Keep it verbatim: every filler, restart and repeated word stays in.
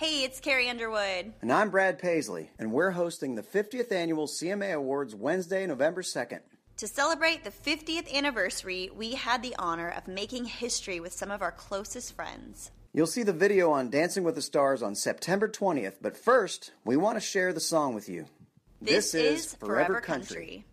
Hey, it's Carrie Underwood. And I'm Brad Paisley, and we're hosting the fiftieth Annual C M A Awards Wednesday, November second. To celebrate the fiftieth anniversary, we had the honor of making history with some of our closest friends. You'll see the video on Dancing with the Stars on September twentieth, but first, we want to share the song with you. This, this is Forever, Forever Country. Country.